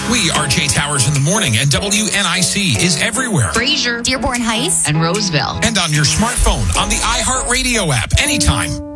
We are Jay Towers in the morning, and WNIC is everywhere. Fraser, Dearborn Heights, and Roseville. And on your smartphone, on the iHeartRadio app, anytime.